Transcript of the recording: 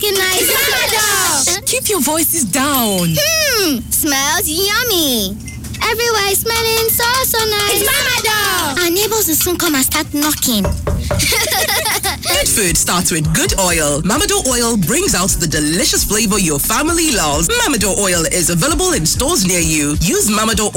looking nice. Mamador! Keep your voices down. Smells yummy. Everywhere is smelling so nice. It's Mamador! Our neighbors will soon come and start knocking. Good food starts with good oil. Mamador oil brings out the delicious flavor your family loves. Mamador oil is available in stores near you. Use Mamador